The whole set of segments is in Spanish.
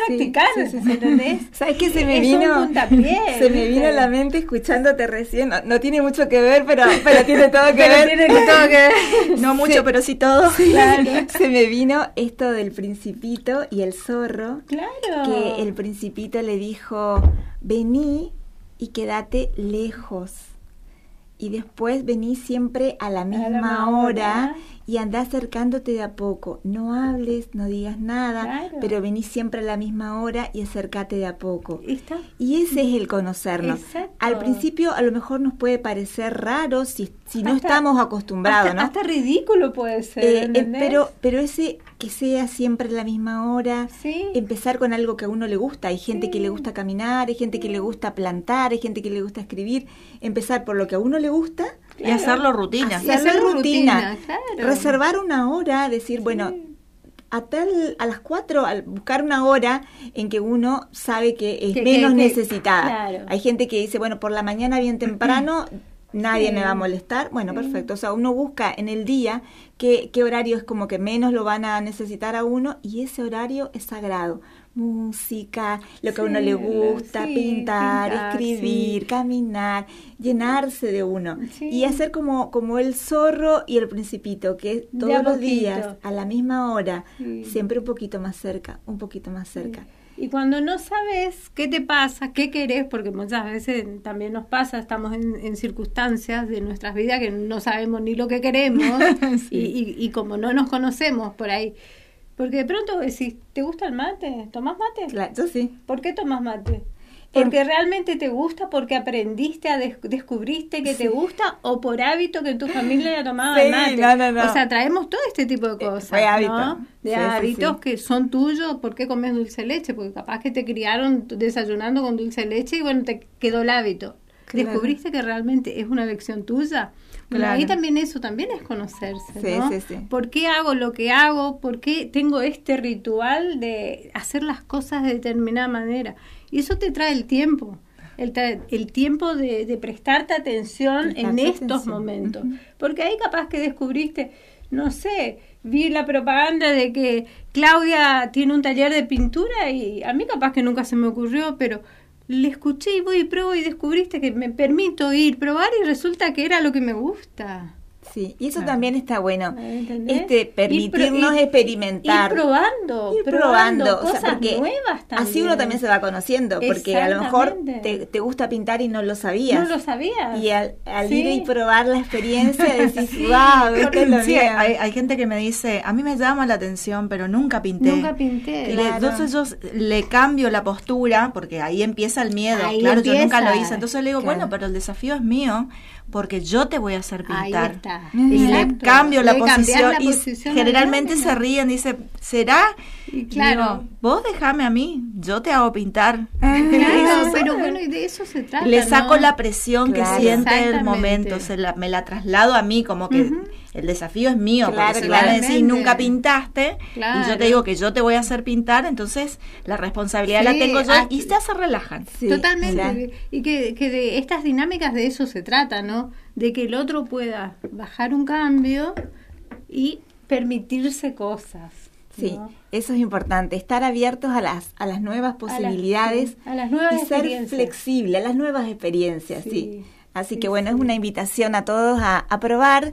practicar, sí. ¿entendés? ¿Sabes qué se me es vino? Un puntapié, se me vino a la mente escuchándote recién. No tiene mucho que ver, pero tiene todo que pero ver. Tiene todo que ver. No mucho, pero sí todo. Claro. Se me vino esto del Principito y el zorro. Claro. Que el Principito le dijo, vení y quédate lejos. Y después vení siempre a la misma hora y andá acercándote de a poco. No hables, no digas nada, claro. pero vení siempre a la misma hora y acércate de a poco. ¿Está? Y ese es el conocernos. Exacto. Al principio a lo mejor nos puede parecer raro si no estamos acostumbrados, ¿no? Hasta ridículo puede ser, pero ese que sea siempre a la misma hora, sí. Empezar con algo que a uno le gusta. Hay gente que le gusta caminar, hay gente que le gusta plantar, hay gente que le gusta escribir. Empezar por lo que a uno le gusta. Claro. Y hacerlo rutina. Hacerlo rutina. Claro. Reservar una hora, decir, bueno, a las 4, al buscar una hora en que uno sabe que es menos necesitada. Claro. Hay gente que dice, bueno, por la mañana bien temprano nadie me va a molestar. Bueno, perfecto. O sea, uno busca en el día qué horario es como que menos lo van a necesitar a uno y ese horario es sagrado. Música, lo que a uno le gusta, pintar, escribir, caminar, llenarse de uno. Sí. Y hacer como el zorro y el Principito, que todos los días, a la misma hora, siempre un poquito más cerca, un poquito más cerca. Y cuando no sabes qué te pasa, qué querés, porque muchas veces también nos pasa, estamos en circunstancias de nuestras vidas que no sabemos ni lo que queremos y como no nos conocemos por ahí. Porque de pronto decís, ¿te gusta el mate? ¿Tomás mate? Claro, yo sí. ¿Por qué tomás mate? ¿Porque realmente te gusta? ¿Porque aprendiste, descubriste que te gusta? ¿O por hábito que en tu familia tomaban mate? No. O sea, traemos todo este tipo de cosas, ¿no? De hábitos que son tuyos. ¿Por qué comes dulce de leche? Porque capaz que te criaron desayunando con dulce de leche y bueno, te quedó el hábito. Claro. ¿Descubriste que realmente es una elección tuya? Bueno, ahí también eso también es conocerse, ¿no? Sí. ¿Por qué hago lo que hago? ¿Por qué tengo este ritual de hacer las cosas de determinada manera? Y eso te trae el tiempo, el tiempo de prestarte atención en estos momentos. Porque ahí capaz que descubriste, no sé, vi la propaganda de que Claudia tiene un taller de pintura y a mí capaz que nunca se me ocurrió, pero le escuché y voy y pruebo y descubriste que me permito ir, probar y resulta que era lo que me gusta. Sí, y eso también está bueno. Permitirnos experimentar. Ir probando cosas nuevas también. Así uno también se va conociendo, porque a lo mejor te gusta pintar y no lo sabías. No lo sabías. Y al ir y probar la experiencia decís, wow, esto es lo mío. Hay gente que me dice, a mí me llama la atención, pero nunca pinté. Entonces yo le cambio la postura, porque ahí empieza el miedo. Yo nunca lo hice. Entonces le digo, bueno, pero el desafío es mío, porque yo te voy a hacer pintar. Ahí está. Y le cambio la posición y generalmente se ríen, dice, ¿será? Y claro, digo, vos déjame a mí, yo te hago pintar. Claro, pero bueno, y de eso se trata. Le saco la presión que siente el momento, me la traslado a mí, como que el desafío es mío, porque si van a decir nunca pintaste, y yo te digo que yo te voy a hacer pintar, entonces la responsabilidad la tengo yo, y ya se relajan. Totalmente, y que de estas dinámicas de eso se trata, ¿no? De que el otro pueda bajar un cambio y permitirse cosas. Sí, eso es importante, estar abiertos a las nuevas posibilidades, a las nuevas y ser flexible a las nuevas experiencias, sí. Así que bueno, es una invitación a todos a probar,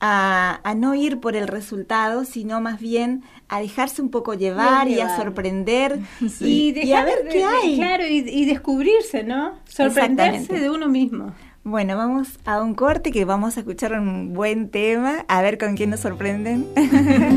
a no ir por el resultado, sino más bien a dejarse un poco llevar y a sorprender y a ver qué hay. Claro, y descubrirse, ¿no? Sorprenderse de uno mismo. Bueno, vamos a un corte que vamos a escuchar un buen tema, a ver con quién nos sorprenden.